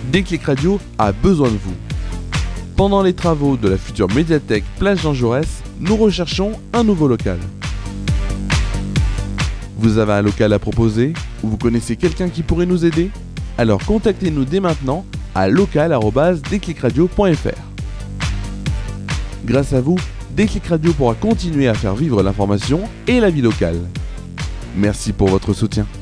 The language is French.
Déclic Radio a besoin de vous. Pendant les travaux de la future médiathèque Place Jean Jaurès, nous recherchons un nouveau local. Vous avez un local à proposer ou vous connaissez quelqu'un qui pourrait nous aider? Alors contactez-nous dès maintenant à local@declicradio.fr. Grâce à vous, Déclic Radio pourra continuer à faire vivre l'information et la vie locale. Merci pour votre soutien.